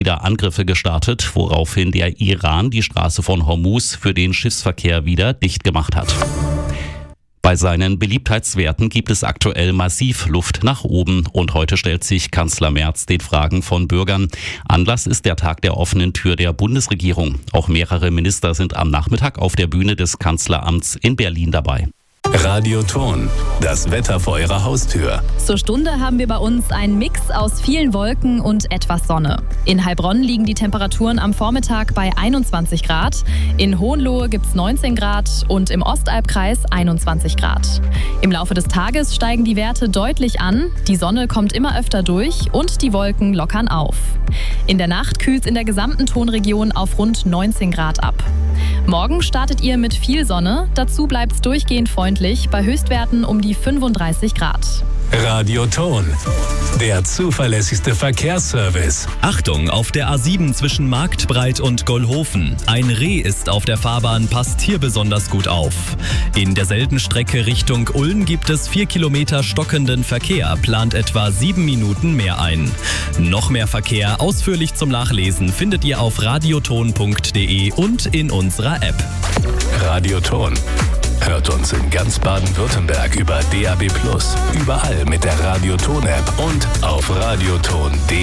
wieder Angriffe gestartet, woraufhin der Iran die Straße von Hormuz für den Schiffsverkehr wieder dicht gemacht hat. Bei seinen Beliebtheitswerten gibt es aktuell massiv Luft nach oben und heute stellt sich Kanzler Merz den Fragen von Bürgern. Anlass ist der Tag der offenen Tür der Bundesregierung. Auch mehrere Minister sind am Nachmittag auf der Bühne des Kanzleramts in Berlin dabei. Radioton, das Wetter vor Ihrer Haustür. Zur Stunde haben wir bei uns einen Mix aus vielen Wolken und etwas Sonne. In Heilbronn liegen die Temperaturen am Vormittag bei 21 Grad. In Hohenlohe gibt es 19 Grad und im Ostalbkreis 21 Grad. Im Laufe des Tages steigen die Werte deutlich an. Die Sonne kommt immer öfter durch und die Wolken lockern auf. In der Nacht kühlt es in der gesamten Tonregion auf rund 19 Grad ab. Morgen startet ihr mit viel Sonne. Dazu bleibt es durchgehend freundlich bei Höchstwerten um die 35 Grad. Radioton, der zuverlässigste Verkehrsservice. Achtung, auf der A7 zwischen Marktbreit und Gollhofen. Ein Reh ist auf der Fahrbahn, passt hier besonders gut auf. In der Seltenstrecke Richtung Ulm gibt es 4 Kilometer stockenden Verkehr, plant etwa 7 Minuten mehr ein. Noch mehr Verkehr ausführlich zum Nachlesen findet ihr auf radioton.de und in unserer App. Radioton. Hört uns in ganz Baden-Württemberg über DAB+, überall mit der Radioton-App und auf radioton.de.